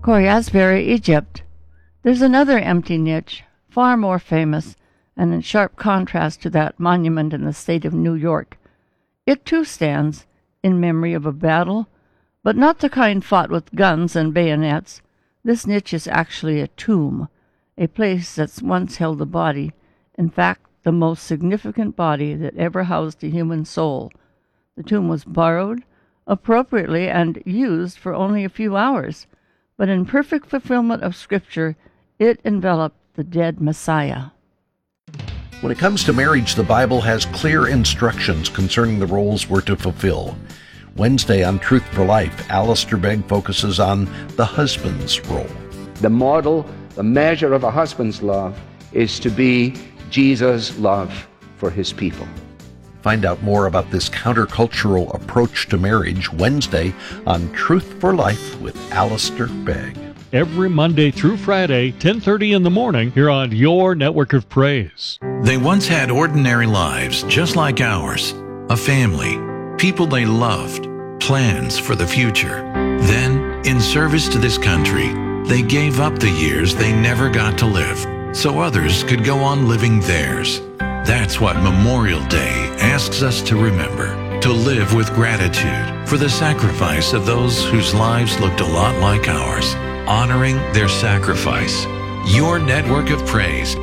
Coryasbury, Egypt. There's another empty niche, far more famous, and in sharp contrast to that monument in the state of New York. It too stands in memory of a battle, but not the kind fought with guns and bayonets. This niche is actually a tomb, a place that's once held a body, in fact, the most significant body that ever housed a human soul. The tomb was borrowed, appropriately, and used for only a few hours, but in perfect fulfillment of Scripture, it enveloped the dead Messiah. When it comes to marriage, the Bible has clear instructions concerning the roles we're to fulfill. Wednesday on Truth for Life, Alistair Begg focuses on the husband's role. The model, the measure of a husband's love is to be Jesus' love for his people. Find out more about this countercultural approach to marriage Wednesday on Truth for Life with Alistair Begg. Every Monday through Friday, 10:30 in the morning, here on your network of praise. They once had ordinary lives just like ours. A family, people they loved, plans for the future. Then, in service to this country, they gave up the years they never got to live, so others could go on living theirs. That's what Memorial Day asks us to remember, to live with gratitude for the sacrifice of those whose lives looked a lot like ours, honoring their sacrifice. Your network of praise.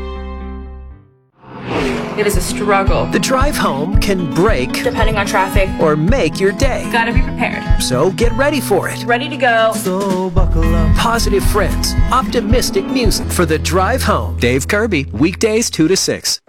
It is a struggle. The drive home can break, Depending on traffic. or make your day. Gotta be prepared. So get ready for it. Ready to go. So buckle up. Positive friends, optimistic music for the drive home. Dave Kirby, weekdays 2 to 6.